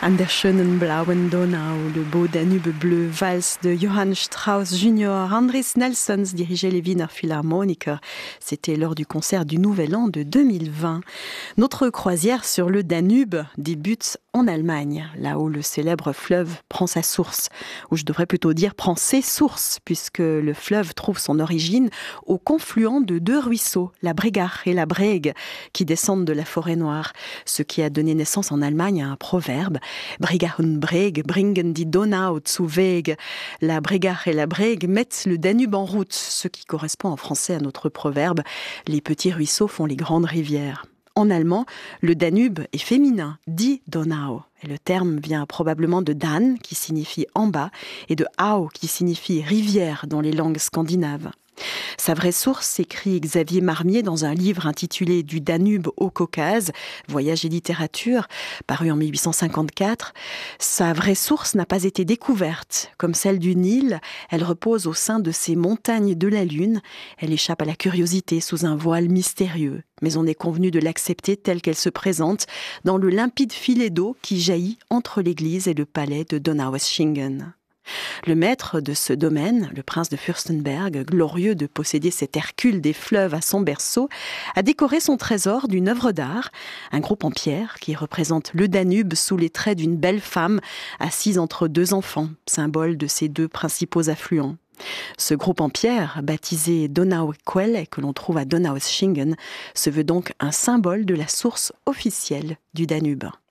An der schönen blauen Donau, le beau Danube bleu, valse de Johann Strauss Jr. Andris Nelsons dirigeait les Wiener Philharmoniker. C'était lors du concert du Nouvel An de 2020. Notre croisière sur le Danube débute en Allemagne, là où le célèbre fleuve prend sa source, ou je devrais plutôt dire prend ses sources, puisque le fleuve trouve son origine au confluent de deux ruisseaux, la Bregach et la Breg, qui descendent de la forêt noire, ce qui a donné naissance en Allemagne à un proverbe. Bregach und Breg bringen die Donau zu Weg. La Bregach et la Breg mettent le Danube en route, ce qui correspond en français à notre proverbe « Les petits ruisseaux font les grandes rivières ». En allemand, le Danube est féminin, dit Donau. Et le terme vient probablement de Dan, qui signifie en bas, et de Au, qui signifie rivière dans les langues scandinaves. Sa vraie source, écrit Xavier Marmier dans un livre intitulé « Du Danube au Caucase, voyage et littérature », paru en 1854. Sa vraie source n'a pas été découverte. Comme celle du Nil, elle repose au sein de ces montagnes de la Lune. Elle échappe à la curiosité sous un voile mystérieux. Mais on est convenu de l'accepter telle qu'elle se présente dans le limpide filet d'eau qui jaillit entre l'église et le palais de Donaueschingen. Le maître de ce domaine, le prince de Fürstenberg, glorieux de posséder cet Hercule des fleuves à son berceau, a décoré son trésor d'une œuvre d'art, un groupe en pierre qui représente le Danube sous les traits d'une belle femme assise entre deux enfants, symbole de ses deux principaux affluents. Ce groupe en pierre, baptisé Donauquelle, que l'on trouve à Donaueschingen, se veut donc un symbole de la source officielle du Danube.